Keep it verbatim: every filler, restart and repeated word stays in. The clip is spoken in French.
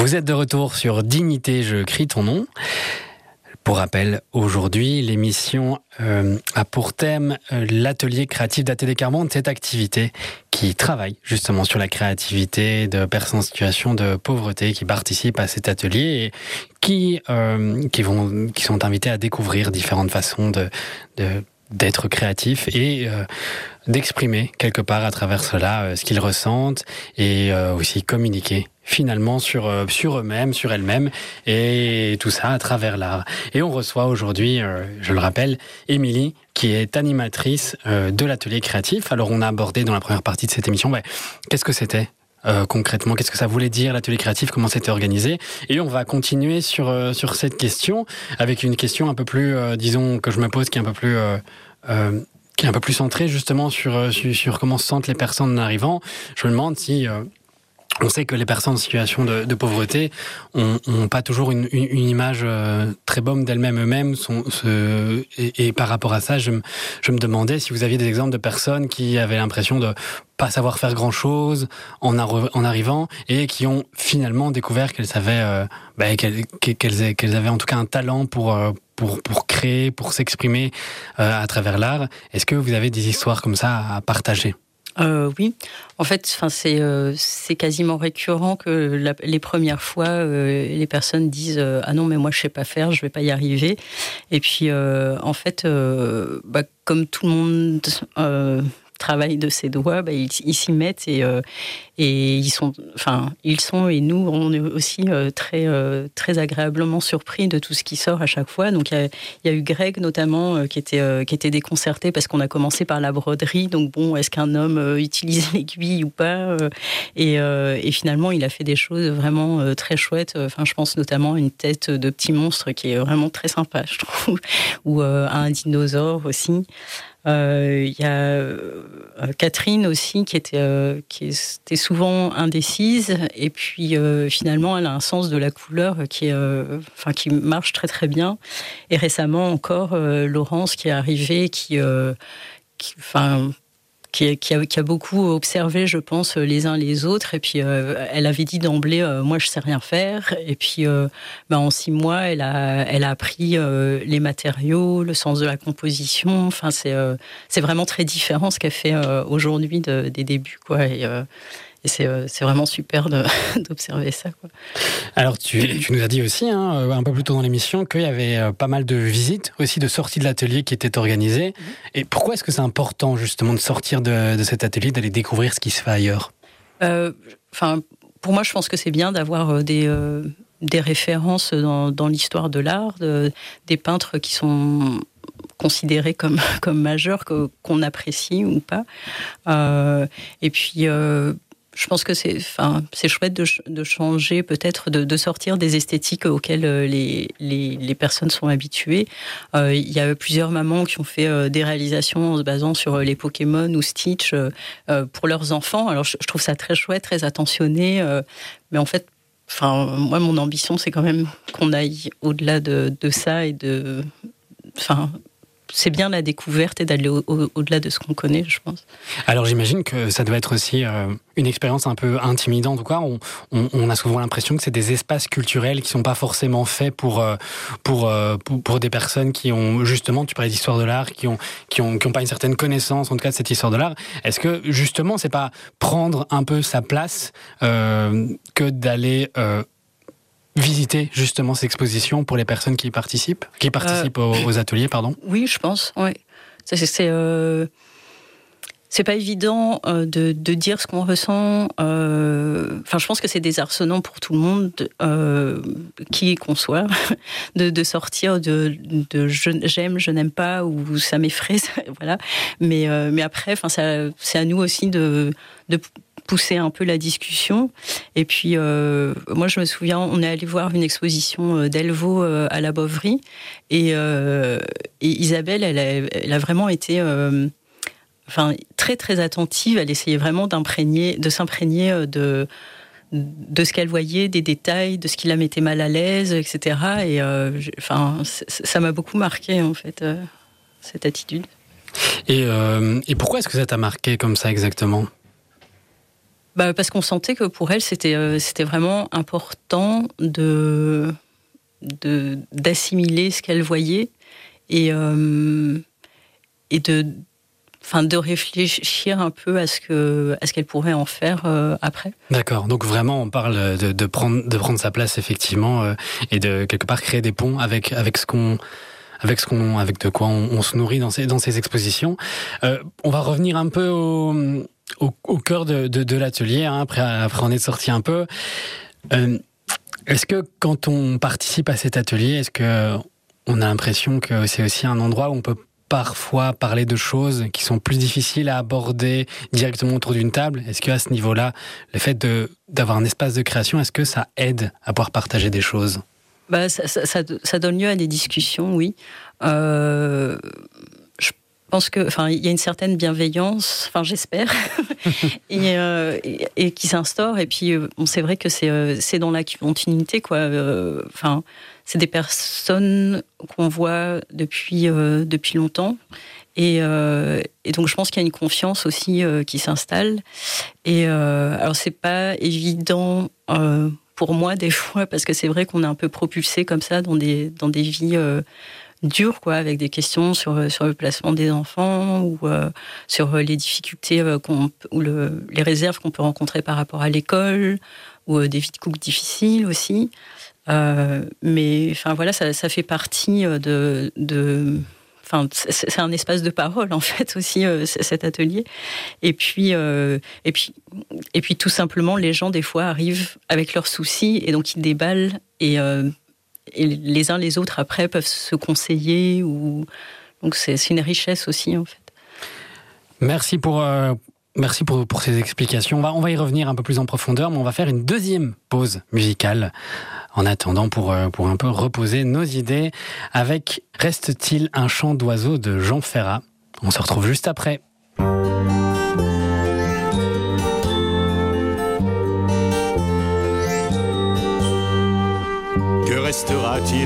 Vous êtes de retour sur Dignité, je crie ton nom. Pour rappel, aujourd'hui, l'émission euh, a pour thème euh, l'atelier créatif d'A T D Carmonde, cette activité qui travaille justement sur la créativité de personnes en situation de pauvreté qui participent à cet atelier et qui, euh, qui, vont, qui sont invités à découvrir différentes façons de, de, d'être créatifs et euh, d'exprimer quelque part à travers cela euh, ce qu'ils ressentent et euh, aussi communiquer finalement sur, euh, sur eux-mêmes, sur elles-mêmes, et tout ça à travers l'art. Et on reçoit aujourd'hui, euh, je le rappelle, Émilie, qui est animatrice euh, de l'atelier créatif. Alors on a abordé dans la première partie de cette émission, bah, qu'est-ce que c'était euh, concrètement, qu'est-ce que ça voulait dire l'atelier créatif, comment c'était organisé, et on va continuer sur, euh, sur cette question, avec une question un peu plus, euh, disons, que je me pose, qui est un peu plus... Euh, euh, qui est un peu plus centrée justement sur, sur, sur comment se sentent les personnes en arrivant. Je me demande si... Euh, On sait que les personnes en situation de, de pauvreté ont, ont pas toujours une, une, une image euh, très bonne d'elles-mêmes eux-mêmes. Sont, se, et, et par rapport à ça, je me, je me demandais si vous aviez des exemples de personnes qui avaient l'impression de pas savoir faire grand-chose en, ar- en arrivant et qui ont finalement découvert qu'elles savaient, euh, bah, qu'elles, qu'elles, qu'elles avaient en tout cas un talent pour, euh, pour, pour créer, pour s'exprimer euh, à travers l'art. Est-ce que vous avez des histoires comme ça à partager ? Euh, oui, en fait, enfin, c'est euh, c'est quasiment récurrent que la, les premières fois, euh, les personnes disent euh, ah non mais moi je sais pas faire, je vais pas y arriver. Et puis euh, en fait, euh, bah, comme tout le monde euh, travaille de ses doigts, bah, ils, ils s'y mettent et euh, et ils sont, enfin ils sont et nous on est aussi euh, très euh, très agréablement surpris de tout ce qui sort à chaque fois. Donc il y a, y a eu Greg notamment euh, qui était euh, qui était déconcerté parce qu'on a commencé par la broderie. Donc bon, est-ce qu'un homme euh, utilise l'aiguille ou pas euh, et, euh, et finalement il a fait des choses vraiment euh, très chouettes. Enfin je pense notamment à une tête de petit monstre qui est vraiment très sympa, je trouve, ou euh, à un dinosaure aussi. Il euh, y a euh, Catherine aussi qui était, euh, qui était souvent indécise et puis euh, finalement elle a un sens de la couleur qui, est, euh, enfin, qui marche très très bien. Et récemment encore euh, Laurence qui est arrivée qui, euh, qui, enfin, qui, qui, a, qui a beaucoup observé, je pense, les uns les autres. Et puis, euh, elle avait dit d'emblée, euh, moi, je sais rien faire. Et puis, euh, ben, en six mois, elle a, elle a appris euh, les matériaux, le sens de la composition. Enfin, c'est, euh, c'est vraiment très différent ce qu'elle fait euh, aujourd'hui de, des débuts, quoi. Et, euh, et c'est, euh, c'est vraiment super de, d'observer ça, quoi. Alors, tu, tu nous as dit aussi, hein, un peu plus tôt dans l'émission, qu'il y avait pas mal de visites, aussi de sorties de l'atelier qui étaient organisées. Mmh. Et pourquoi est-ce que c'est important, justement, de sortir de, de cet atelier, d'aller découvrir ce qui se fait ailleurs ? euh, Pour moi, je pense que c'est bien d'avoir des, euh, des références dans, dans l'histoire de l'art, de, des peintres qui sont considérés comme, comme majeurs, que, qu'on apprécie ou pas. Euh, et puis... Euh, Je pense que c'est, enfin, c'est chouette de, de changer, peut-être de, de sortir des esthétiques auxquelles les, les, les personnes sont habituées. Euh, il y a plusieurs mamans qui ont fait euh, des réalisations en se basant sur les Pokémon ou Stitch euh, pour leurs enfants. Alors je, je trouve ça très chouette, très attentionné. Euh, mais en fait, enfin, moi, mon ambition, c'est quand même qu'on aille au-delà de, de ça et de, enfin. C'est bien la découverte et d'aller au, au, au-delà de ce qu'on connaît, je pense. Alors j'imagine que ça doit être aussi euh, une expérience un peu intimidante. Quoi. On, on, on a souvent l'impression que c'est des espaces culturels qui ne sont pas forcément faits pour, euh, pour, euh, pour, pour des personnes qui ont, justement, tu parlais d'histoire de l'art, qui n'ont qui ont, qui ont pas une certaine connaissance, en tout cas, de cette histoire de l'art. Est-ce que, justement, c'est pas prendre un peu sa place euh, que d'aller... Euh, visiter justement ces expositions pour les personnes qui y participent, qui participent euh, aux, aux ateliers, pardon. Oui, je pense. Ouais. C'est, c'est, euh, c'est pas évident euh, de, de dire ce qu'on ressent. Euh, enfin, je pense que c'est désarçonnant pour tout le monde, euh, qui qu'on soit, de, de sortir de, de je, j'aime, je n'aime pas ou ça m'effraie, voilà. Mais, euh, mais après, enfin, ça, c'est à nous aussi de, de pousser un peu la discussion. Et puis, euh, moi, je me souviens, on est allé voir une exposition d'Elvaux euh, à la Bovary. Et, euh, et Isabelle, elle a, elle a vraiment été euh, enfin, très, très attentive. Elle essayait vraiment d'imprégner, de s'imprégner de, de ce qu'elle voyait, des détails, de ce qui la mettait mal à l'aise, et cetera. Et euh, enfin, ça m'a beaucoup marqué, en fait, euh, cette attitude. Et, euh, et pourquoi est-ce que ça t'a marqué comme ça exactement ? Bah, parce qu'on sentait que pour elle, c'était, euh, c'était vraiment important de, de, d'assimiler ce qu'elle voyait et, euh, et de, enfin, de réfléchir un peu à ce, que, à ce qu'elle pourrait en faire euh, après. D'accord, donc vraiment on parle de, de, prendre, de prendre sa place effectivement euh, et de quelque part créer des ponts avec, avec ce qu'on... Avec, ce qu'on, avec de quoi on, on se nourrit dans ces, dans ces expositions. Euh, on va revenir un peu au, au, au cœur de, de, de l'atelier, hein, après, après on est sorti un peu. Euh, est-ce que quand on participe à cet atelier, est-ce qu'on a l'impression que c'est aussi un endroit où on peut parfois parler de choses qui sont plus difficiles à aborder directement autour d'une table? Est-ce qu'à ce niveau-là, le fait de, d'avoir un espace de création, est-ce que ça aide à pouvoir partager des choses? Bah, ça, ça, ça, ça donne lieu à des discussions, oui. Euh, je pense que, enfin, il y a une certaine bienveillance, enfin, j'espère, et, euh, et, et qui s'instaure. Et puis, bon, c'est vrai que c'est, c'est dans la continuité, quoi. Enfin, euh, c'est des personnes qu'on voit depuis euh, depuis longtemps. Et, euh, et donc, je pense qu'il y a une confiance aussi euh, qui s'installe. Et euh, alors, c'est pas évident. Euh, pour moi des fois, parce que c'est vrai qu'on est un peu propulsé comme ça dans des, dans des vies euh, dures, quoi, avec des questions sur, sur le placement des enfants ou euh, sur les difficultés euh, qu'on, ou le, les réserves qu'on peut rencontrer par rapport à l'école ou euh, des vies de couple difficiles aussi. Euh, mais enfin voilà, ça, ça fait partie de... de Enfin, c'est un espace de parole en fait aussi euh, cet atelier. Et puis, euh, et puis, et puis tout simplement, les gens des fois arrivent avec leurs soucis et donc ils déballent et, euh, et les uns les autres après peuvent se conseiller ou donc c'est, c'est une richesse aussi en fait. Merci pour. Euh... Merci pour, pour ces explications. On va, on va y revenir un peu plus en profondeur, mais on va faire une deuxième pause musicale en attendant pour, pour un peu reposer nos idées avec Reste-t-il un chant d'oiseau de Jean Ferrat. On se retrouve juste après. Que restera-t-il sur la terre ?